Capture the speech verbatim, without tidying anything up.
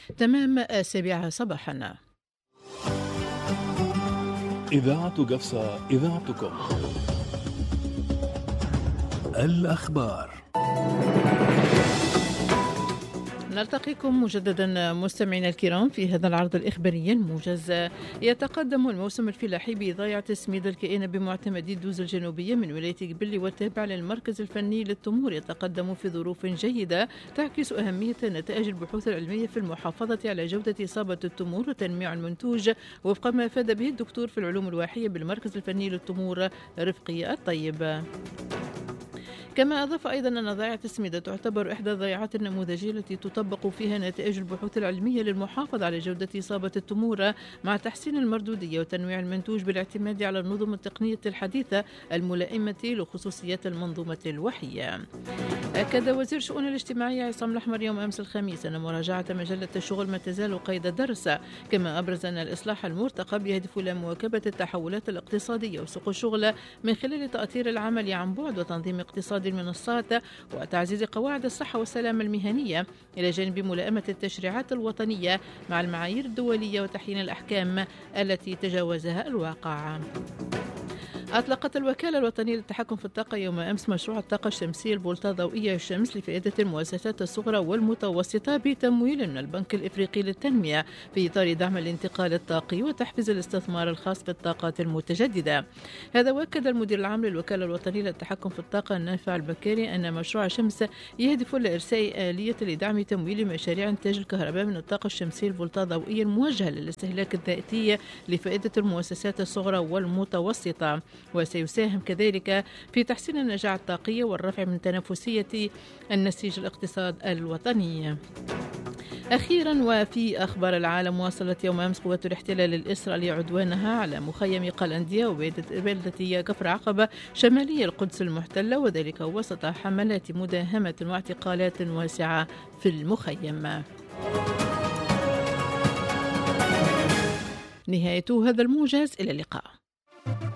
تمام السابعة صباحا. إذاعة قفصة، إذاعتكم. الأخبار. نلتقيكم مجددا مستمعينا الكرام في هذا العرض الإخباري الموجز. يتقدم الموسم الفلاحي بإضاعة تسميد الكائن بمعتمدي الدوز الجنوبية من ولاية قبلي والتابع للمركز الفني للتمور يتقدم في ظروف جيدة تعكس أهمية نتائج البحوث العلمية في المحافظة على جودة إصابة التمور وتنميع المنتوج وفق ما أفاد به الدكتور في العلوم الواحية بالمركز الفني للتمور رفقي الطيب. كما أضاف أيضا أن ضيعة التسميدة تعتبر إحدى الضيعات النموذجية التي تطبق فيها نتائج البحوث العلمية للمحافظة على جودة إصابة التمور مع تحسين المردودية وتنويع المنتوج بالاعتماد على النظم التقنية الحديثة الملائمة لخصوصيات المنظومة الوحية. أكد وزير الشؤون الاجتماعية عصام الأحمر يوم أمس الخميس أن مراجعة مجلة الشغل ما تزال قيد درس، كما أبرز أن الإصلاح المرتقب يهدف إلى مواكبة التحولات الاقتصادية وسوق الشغل من خلال تأطير العمل عن بعد وتنظيم اقتصاد المنصات وتعزيز قواعد الصحة والسلامة المهنية إلى جانب ملائمة التشريعات الوطنية مع المعايير الدولية وتحيين الأحكام التي تجاوزها الواقع. أطلقت الوكالة الوطنية للتحكم في الطاقة يوم أمس مشروع الطاقة الشمسية البولتا ضوئية الشمس لفائدة المؤسسات الصغرى والمتوسطة بتمويل من البنك الإفريقي للتنمية في إطار دعم الانتقال الطاقي وتحفيز الاستثمار الخاص بالطاقات المتجددة. هذا وأكد المدير العام للوكالة الوطنية للتحكم في الطاقة النافع البكاري أن مشروع شمس يهدف إلى إرساء آلية لدعم تمويل مشاريع إنتاج الكهرباء من الطاقة الشمسية البولتا ضوئية الموجهة للاستهلاك الذاتي لفائدة المؤسسات الصغرى والمتوسطة، وسيساهم كذلك في تحسين النجاعة الطاقية والرفع من تنافسية النسيج الاقتصاد الوطني. أخيرا وفي أخبار العالم، واصلت يوم أمس قوات الاحتلال الإسرائيلي عدوانها على مخيم قلندية وبلدة كفر عقبة شمالي القدس المحتلة، وذلك وسط حملات مداهمة واعتقالات واسعة في المخيم. نهاية هذا الموجز، إلى اللقاء.